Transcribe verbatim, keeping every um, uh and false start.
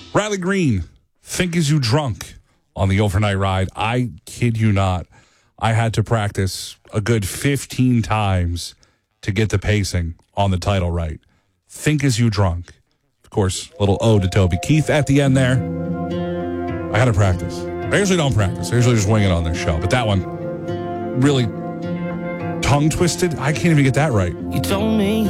Riley Green, Think As You Drunk on the overnight ride. I kid you not. I had to practice a good fifteen times to get the pacing on the title right. Think As You Drunk. Of course, little ode to Toby Keith at the end there. I had to practice. I usually don't practice. I usually just wing it on this show. But that one, really tongue twisted. I can't even get that right. You told me